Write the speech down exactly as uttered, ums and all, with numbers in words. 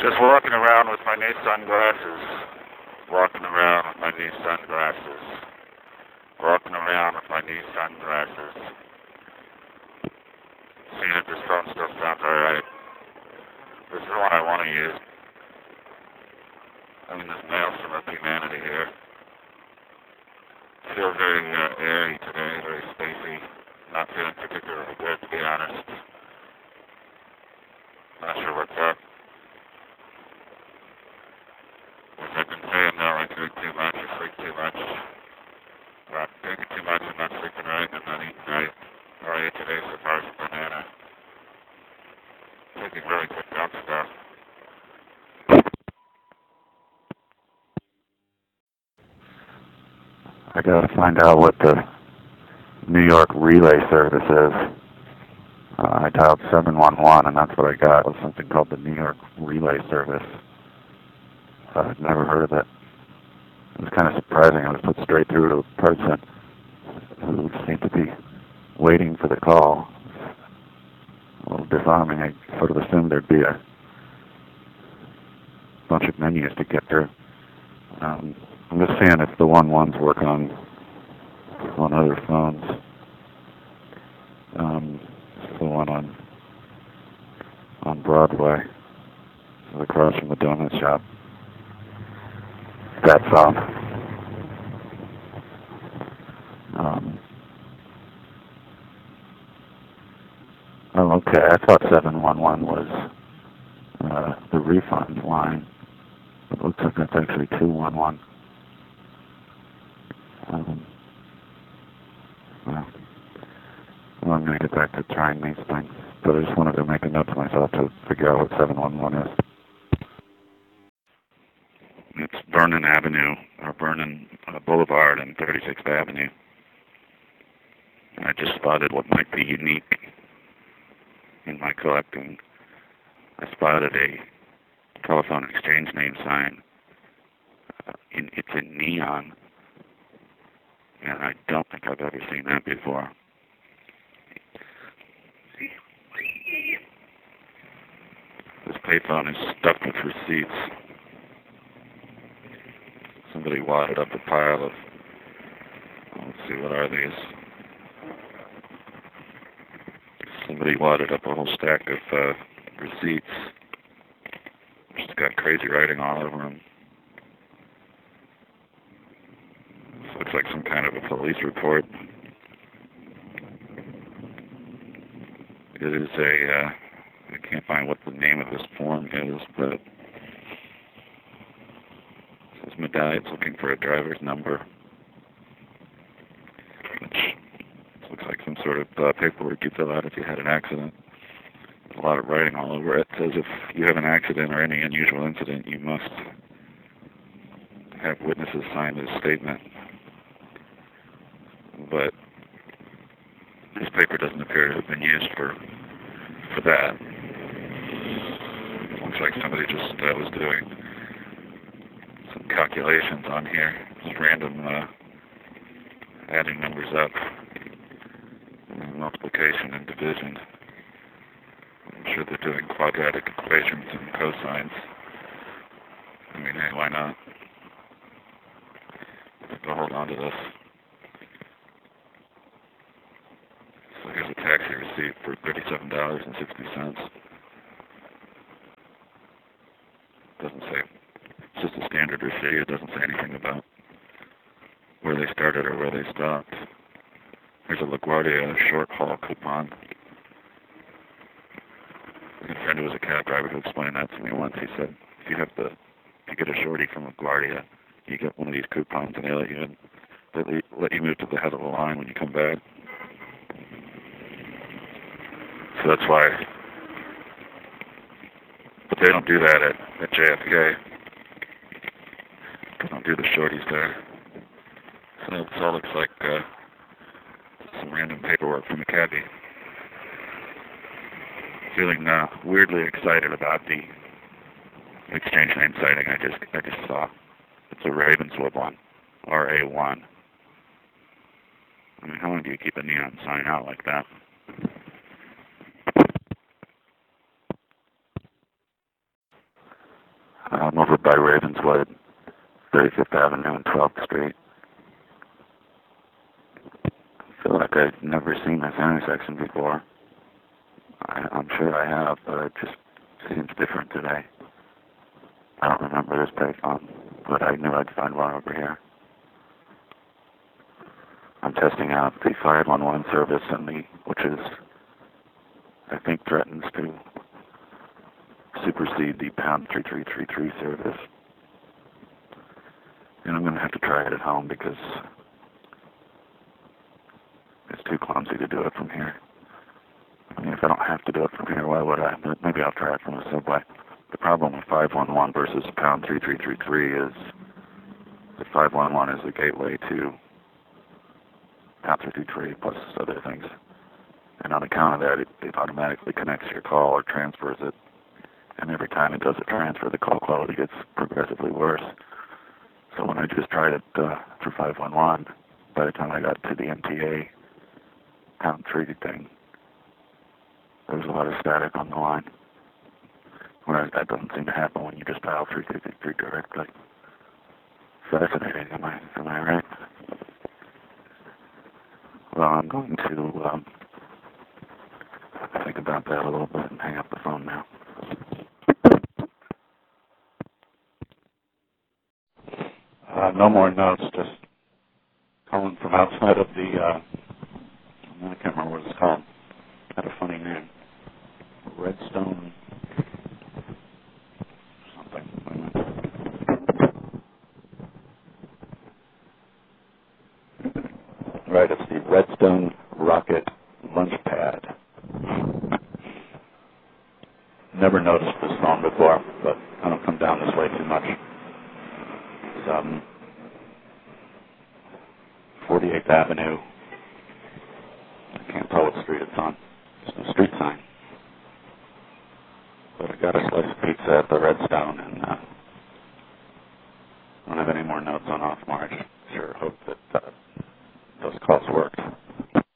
Just walking around with my new sunglasses. Walking around with my new sunglasses. Walking around with my new sunglasses. Seeing if this phone still sounds alright. This is the one I want to use. I mean, this mail's from Up Humanity here. I feel very uh, airy today, very spacey. Not feeling particularly good, to be honest. Not sure what's up. As I've been saying now, I drink too much, I sleep too much. Well, drinking too much and not sleeping right, and not eating right. All I ate today so far is a banana. Taking really good dump stuff. I gotta find out what the New York relay service is. Uh, I dialed seven one one and that's what I got, was something called the New York relay service. Uh, I'd never heard of it. It was kind of surprising. I was put straight through to a person who seemed to be waiting for the call. A little disarming. I sort of assumed there'd be a bunch of menus to get through. Um, I'm just seeing if the one ones work on on other phones. Um, it's the one on on Broadway, across from the donut shop. That's all. Um, oh, okay. I thought seven one one was uh, the refund line. It looks like that's actually two one one. Um, well, well, I'm going to get back to trying these things, but I just wanted to make a note to myself to figure out what seven one one is. It's Vernon Avenue, or Vernon uh, Boulevard and thirty-sixth Avenue. I just spotted what might be unique in my collecting. I spotted a telephone exchange name sign. Uh, in, it's in neon, and I don't think I've ever seen that before. This payphone is stuffed with receipts. Somebody wadded up a pile of, let's see, what are these? Somebody wadded up a whole stack of uh, receipts. Just got crazy writing all over them. This looks like some kind of a police report. It is a, uh, I can't find what the name of this form is, but it says Medallions looking for a driver's number, which looks like some sort of uh, paperwork you fill out if you had an accident. A lot of writing all over it. It says if you have an accident or any unusual incident, you must have witnesses sign this statement. But this paper doesn't appear to have been used for for that. Looks like somebody just uh, was doing some calculations on here, just random uh, adding numbers up, and multiplication and division. I'm sure they're doing quadratic equations and cosines. I mean, hey, why not? I'll hold on to this. So here's a taxi receipt for thirty-seven dollars and sixty cents. Doesn't say, it's just a standard receipt. It doesn't say anything about where they started or where they stopped. Here's a LaGuardia short haul coupon. A friend who was a cab driver who explained that to me once. He said, if you have the, if you get a shorty from LaGuardia, you get one of these coupons and they let you in, they let you move to the head of the line when you come back. So that's why, but they don't do that at, at J F K. They don't do the shorties there. So this all looks like uh, some random paperwork from a cabbie. Feeling uh, weirdly excited about the exchange name sighting I just I just saw. It's a Ravenswood one, R A one. I mean, how long do you keep a neon sign out like that? I'm over by Ravenswood, thirty-fifth Avenue and twelfth Street. I feel like I've never seen this intersection before. I, I'm sure I have, but it just seems different today. I don't remember this payphone, but I knew I'd find one over here. I'm testing out the five one one service, and the, which is, I think, threatens to supersede the pound three three three three service. And I'm going to have to try it at home because it's too clumsy to do it from here. I mean, if I don't have to do it from here, why would I? But maybe I'll try it from the subway. The problem with five one one versus pound three three three three is that five one one is the gateway to pound three three three plus other things. And on account of that, it, it automatically connects your call or transfers it. And every time it does a transfer, the call quality gets progressively worse. So when I just tried it uh, for five one one, by the time I got to the M T A pound three thing, there was a lot of static on the line. Whereas that doesn't seem to happen when you just dial three three three three directly. Fascinating, am I, am I right? Well, I'm going to um, think about that a little bit and hang up the phone now. Uh, no more notes, just calling from outside of the, uh, I can't remember what it's called. It had a funny name. Redstone something. Right, it's the Redstone Rocket Launch Pad. Never noticed this phone before, but I don't come down this way too much. It's um, forty-eighth Avenue. I can't tell what street it's on. There's no street sign. But I got a slice of pizza at the Redstone, and uh, I don't have any more notes on Off March. Sure hope that